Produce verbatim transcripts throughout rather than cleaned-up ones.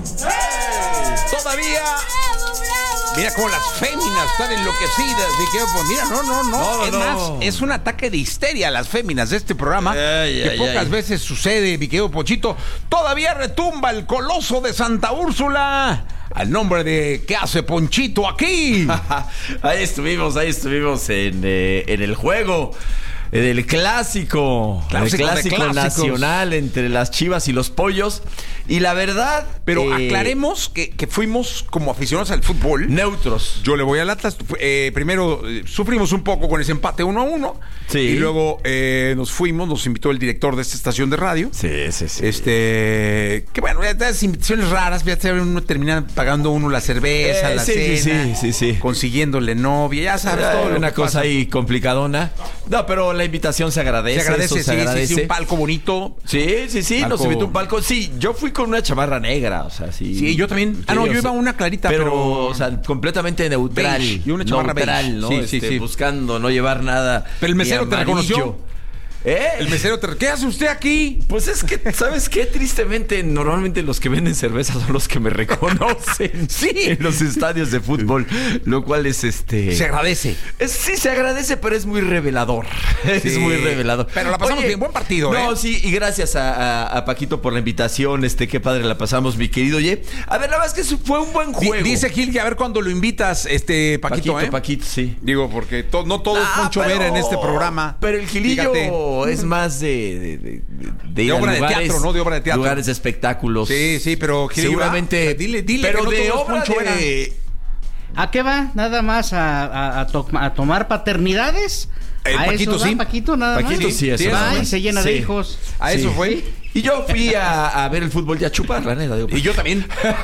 Todavía. Mira cómo las féminas están enloquecidas. Dije, pues mira, no, no, no. No, es no. más, es un ataque de histeria a las féminas de este programa. Ay, que ay, pocas ay. veces sucede, mi querido Pochito. Todavía retumba el coloso de Santa Úrsula. Al nombre de ¿qué hace Ponchito aquí? Ahí estuvimos, ahí estuvimos en, eh, en el juego. En el clásico, Clásico el de clásico clásicos. nacional entre las Chivas y los Pollos. Y la verdad, Pero eh, aclaremos que, que fuimos como aficionados al fútbol. neutros. Yo le voy al Atlas. Eh, primero eh, sufrimos un poco con ese empate uno a uno. Sí. Y luego eh, nos fuimos, nos invitó el director de esta estación de radio. Sí, sí, sí. Este, que bueno, estas invitaciones raras, ya saben, uno termina pagando uno la cerveza, Eh, la sí, sí, cena, sí, sí, sí. consiguiéndole novia, ya sabes, Ay, todo lo una que cosa pasa. ahí complicadona. No, pero la invitación se agradece. Se agradece, eso sí, se agradece. sí, sí, un palco bonito. Sí, sí, sí, Palco. nos invitó un palco. Sí, yo fui con una chamarra negra, o sea, sí. Sí, yo también. Ah, no, Sí, yo o iba sea, una clarita, pero, pero- o sea, completamente neutral. Beige, y una chamarra neutral, beige. ¿no? Sí, sí, Este, sí. buscando no llevar nada. Pero el ni mesero te amarillo. reconoció. ¿Eh? El mesero te... ¿Qué hace usted aquí? Pues es que, ¿sabes qué? Tristemente, normalmente los que venden cerveza son los que me reconocen. Sí. En los estadios de fútbol. Lo cual es este. Se agradece. Es- sí, se agradece, pero es muy revelador. Sí. Es muy revelador. Pero la pasamos bien, buen partido, No, ¿eh? sí, y gracias a, a- a Paquito por la invitación. Este, qué padre la pasamos, mi querido Ye. A ver, la verdad es que fue un buen Di- juego. Dice Gil que a ver cuándo lo invitas, este, Paquito, Paquito, ¿eh? Paquito, sí. Digo, porque to- no todo es Ah, Poncho pero- Vera en este programa. Pero el Gilillo Fíjate. es más de, de, de, de ir De a obra de lugares, teatro, ¿no? De obra de teatro. Lugares de espectáculos. Sí, sí, pero Gilillo, seguramente. ah, dile, dile pero que no de todo es obra Poncho Vera. de. ¿A qué va? Nada más a, a- a to- a tomar paternidades. El a Paquito, eso va, sí. Paquito, nada Paquito más. sí, eso sí, Va eso y va. se llena de Sí. hijos. A eso Sí. fue. Y yo fui a, a ver el fútbol y a chupar, la neta. Digo, Y yo también.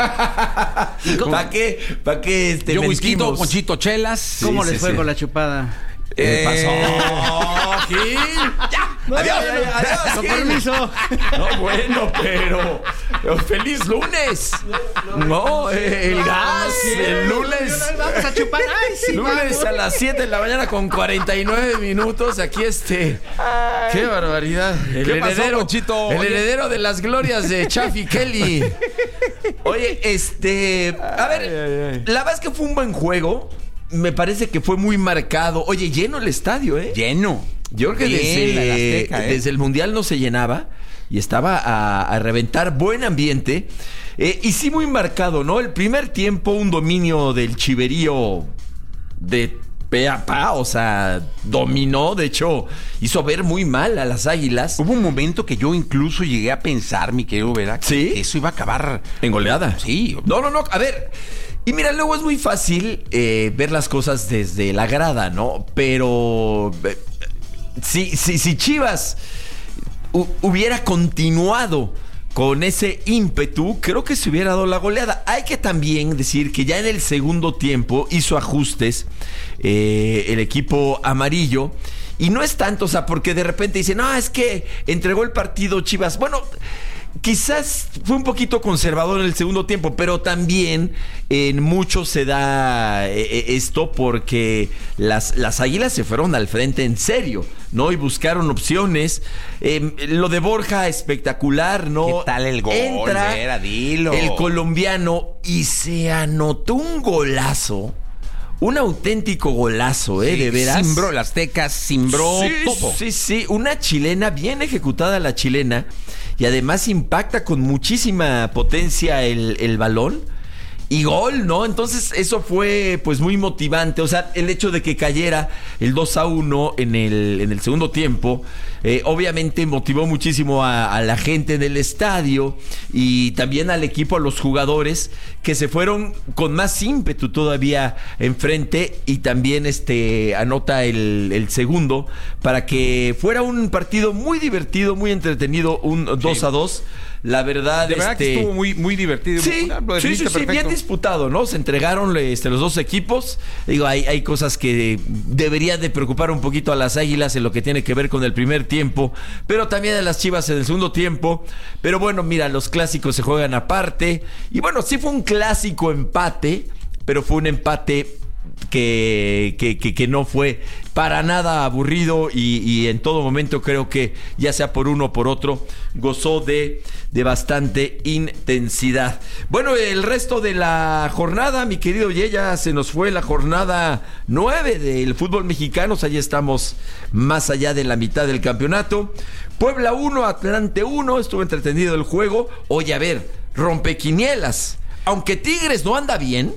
¿para qué? ¿Para qué este, Yo whisky, mentimos? Ponchito, chelas. ¿Cómo Sí, les sí, fue sí. con la chupada? ¿Qué Eh, pasó? Gil? No, Adiós, no, no. adiós, adiós, Con Gil. permiso. No, bueno, pero, pero ¡feliz lunes! No, eh, el gas, el lunes. Vamos a chupar. Ay, sí, Lunes vamos. a las siete de la mañana con cuarenta y nueve minutos. Aquí este. ¡Qué barbaridad! El ¿Qué pasó, heredero. Ponchito? El Oye. heredero de las glorias de Chaffy Kelly. Oye, este. A ver, la verdad es que fue un buen juego. Me parece que fue muy marcado. Oye, lleno el estadio, ¿eh? Lleno. Yo creo que Bien, la desde, Azteca, ¿eh? desde el Mundial no se llenaba y estaba a, a reventar. Buen ambiente. Eh, y sí muy marcado, ¿no? El primer tiempo, un dominio del Chiverío de pe a pa, o sea, dominó. De hecho, hizo ver muy mal a las Águilas. Hubo un momento que yo incluso llegué a pensar, mi querido Vera, que ¿Sí? eso iba a acabar. En goleada. Sí. No, no, no. A ver. Y mira, luego es muy fácil eh, ver las cosas desde la grada, ¿no? Pero eh, si, si, si Chivas hu- hubiera continuado con ese ímpetu, creo que se hubiera dado la goleada. Hay que también decir que ya en el segundo tiempo hizo ajustes eh, el equipo amarillo. Y no es tanto, o sea, porque de repente dicen, no, es que entregó el partido Chivas. Bueno, quizás fue un poquito conservador en el segundo tiempo, pero también en mucho se da eh, esto porque las, las Águilas se fueron al frente en serio, ¿no? Y buscaron opciones. Eh, lo de Borja, espectacular, ¿no? ¿Qué tal el gol, Entra Vera? Dilo. el colombiano y se anotó un golazo. Un auténtico golazo, ¿eh? Sí, de veras. Simbró el Azteca, simbró Sí, todo. sí, sí. Una chilena, bien ejecutada la chilena. Y además impacta con muchísima potencia el, el balón. Y gol, ¿no? Entonces eso fue pues muy motivante. O sea, el hecho de que cayera el dos a uno en el, en el segundo tiempo, eh, obviamente motivó muchísimo a, a la gente del estadio y también al equipo, a los jugadores, que se fueron con más ímpetu todavía enfrente y también este anota el, el segundo para que fuera un partido muy divertido, muy entretenido, un dos a dos. La verdad, De verdad este, que estuvo muy, muy divertido. Sí, Lo sí, definiste sí, sí, bien perfecto. disputado, ¿no? Se entregaron este, los dos equipos. Digo, hay, hay cosas que deberían de preocupar un poquito a las Águilas en lo que tiene que ver con el primer tiempo, pero también a las Chivas en el segundo tiempo. Pero bueno, mira, los clásicos se juegan aparte. Y bueno, sí fue un clásico empate, pero fue un empate que, que, que, que no fue para nada aburrido y, y en todo momento creo que ya sea por uno o por otro gozó de, de bastante intensidad. Bueno, el resto de la jornada, mi querido Ye, ya se nos fue la jornada nueve del fútbol mexicano, o sea, ya estamos más allá de la mitad del campeonato. Puebla uno, Atlante uno, estuvo entretenido el juego. Oye, a ver, rompequinielas, aunque Tigres no anda bien.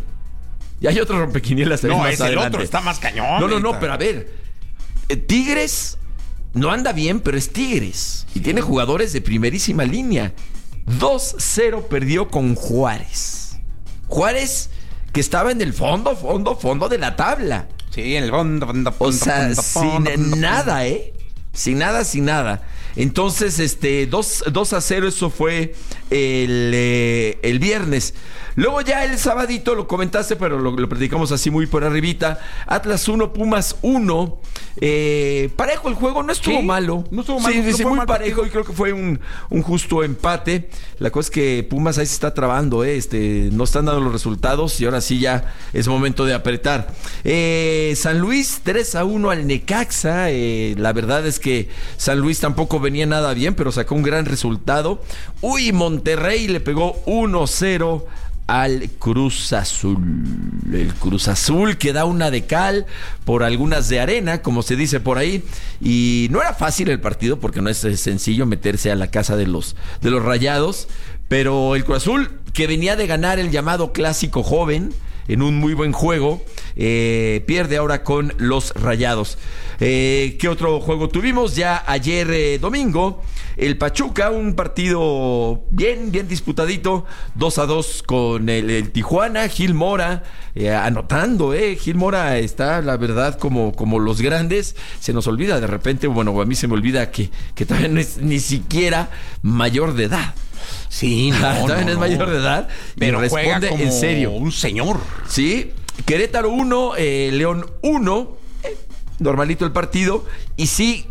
Y hay otro rompequinielas también No, más es adelante. el otro, está más cañón. No, no, no, neta. pero a ver. eh, Tigres no anda bien, pero es Tigres. Y tiene jugadores de primerísima línea. dos cero perdió con Juárez. Juárez que estaba en el fondo, fondo, fondo de la tabla. Sí, en el fondo, fondo, O fondo, sea, fondo, sin fondo, fondo. nada, ¿eh? Sin nada, sin nada. Entonces, este, dos a cero, eso fue el, eh, el viernes. Luego ya el sabadito, lo comentaste, pero lo, lo platicamos así muy por arribita. Atlas uno, Pumas uno. Eh, parejo el juego, no estuvo Sí, malo. no estuvo Sí, malo, sí, no sí, fue muy mal parejo partido. y creo que fue un, un justo empate. La cosa es que Pumas ahí se está trabando, ¿eh? Este, no están dando los resultados y ahora sí ya es momento de apretar. Eh, San Luis tres a uno al Necaxa. Eh, la verdad es que San Luis tampoco venía nada bien, pero sacó un gran resultado. Uy, Monterrey le pegó uno cero al Cruz Azul. El Cruz Azul que da una de cal por algunas de arena, como se dice por ahí. Y no era fácil el partido porque no es sencillo meterse a la casa de los, de los Rayados. Pero el Cruz Azul, que venía de ganar el llamado Clásico Joven en un muy buen juego, eh, pierde ahora con los Rayados. Eh, ¿Qué otro juego tuvimos? Ya ayer eh, domingo, el Pachuca, un partido bien, bien disputadito, dos a dos con el, el Tijuana. Gil Mora eh, anotando, eh. Gil Mora está, la verdad, como, como los grandes. Se nos olvida de repente, bueno, a mí se me olvida que, que todavía no es ni siquiera mayor de edad. Sí, no, También no, es no. mayor de edad. Pero y juega responde como en serio. un señor. Sí, Querétaro uno, eh, León uno. Eh, normalito el partido. Y sí,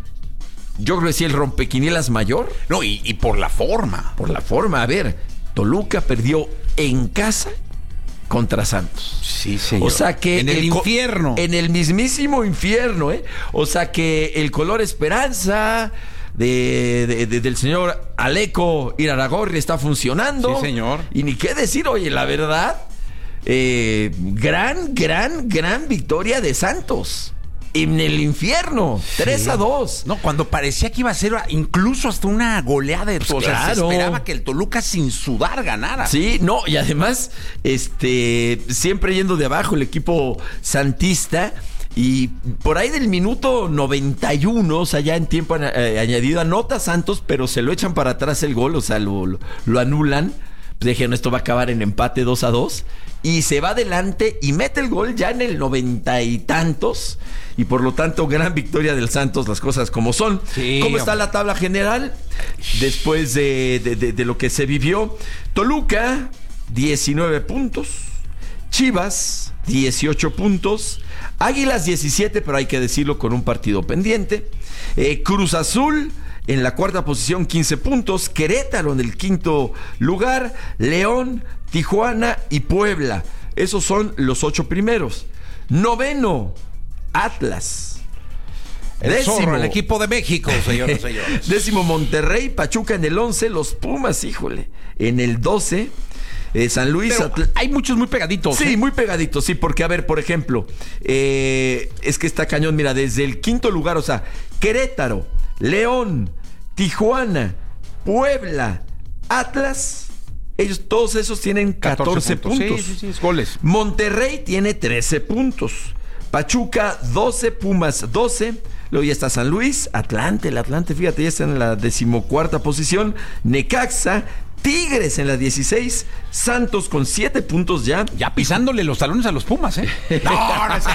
yo creo que sí el rompequinielas mayor. No, y, y por la forma. Por la forma, a ver, Toluca perdió en casa contra Santos. Sí, señor. O sea que en el, co- infierno. En el mismísimo infierno, ¿eh? O sea que el color esperanza de, de- de- del señor Aleco Iraragorri está funcionando. Sí, señor. Y ni qué decir, oye, la verdad, eh, gran, gran, gran victoria de Santos. En el infierno, tres a dos. No, cuando parecía que iba a ser incluso hasta una goleada de todos. O sea, se claro. esperaba que el Toluca sin sudar ganara. Sí, no, y además, este, siempre yendo de abajo el equipo santista. Y por ahí del minuto noventa y uno, o sea, ya en tiempo eh, añadido, anota Santos, pero se lo echan para atrás el gol, o sea, lo, lo, lo anulan. Pues dijeron, esto va a acabar en empate dos a dos. Y se va adelante y mete el gol ya en el noventa y tantos. Y por lo tanto, gran victoria del Santos, las cosas como son. Sí, ¿Cómo está hombre. la tabla general? Después de, de, de, de lo que se vivió. Toluca, diecinueve puntos. Chivas, dieciocho puntos. Águilas, diecisiete, pero hay que decirlo con un partido pendiente. Eh, Cruz Azul en la cuarta posición, quince puntos. Querétaro en el quinto lugar. León, Tijuana y Puebla. Esos son los ocho primeros. Noveno, Atlas. El zorro, el equipo de México, señores y señores. Décimo, Monterrey. Pachuca en el once. Los Pumas, híjole, en el doce. Eh, San Luis. Pero Atl- hay muchos muy pegaditos. Sí, ¿eh? muy pegaditos, sí, porque a ver, por ejemplo, eh, es que está cañón, mira, desde el quinto lugar, o sea, Querétaro, León, Tijuana, Puebla, Atlas, ellos, todos esos tienen catorce, puntos. Sí, sí, sí, es goles. Monterrey tiene trece puntos. Pachuca, doce, Pumas, doce. Luego ya está San Luis, Atlante, el Atlante, fíjate, ya está en la decimocuarta posición. Necaxa, Tigres en la dieciséis, Santos con siete puntos ya. Ya pisándole los talones a los Pumas, ¿eh? No, no sé.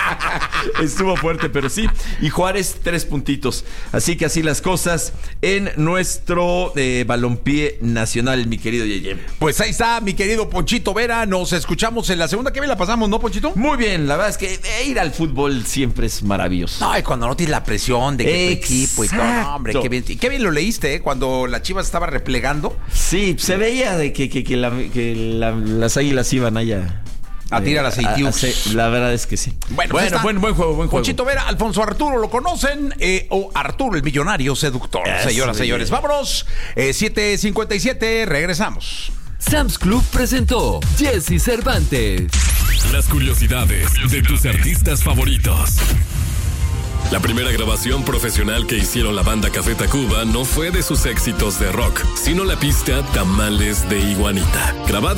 Estuvo fuerte, pero sí. Y Juárez, tres puntitos. Así que así las cosas en nuestro eh, balompié nacional, mi querido Yeye. Pues ahí está, mi querido Ponchito Vera. Nos escuchamos en la segunda. ¿Qué bien la pasamos, no, Ponchito? Muy bien, la verdad es que eh, ir al fútbol siempre es maravilloso. No, y cuando no tienes la presión de que tu equipo y todo, no, hombre, qué bien, y qué bien lo leíste, ¿eh? Cuando la Chivas estaba replegando. Sí, se veía de que, que, que, la- que la- las águilas iban allá. A tirar aceitius. A- a- la verdad es que sí. Bueno, bueno, pues buen, buen juego, buen juego. Ponchito Vera, Alfonso Arturo, ¿lo conocen? Eh, o Arturo, el millonario seductor. Eso, Señoras, bien. señores, vámonos. Eh, siete cincuenta y siete, regresamos. Sam's Club presentó Jesse Cervantes. Las curiosidades de tus artistas favoritos. La primera grabación profesional que hicieron la banda Café Tacuba no fue de sus éxitos de rock, sino la pista Tamales de Iguanita, grabada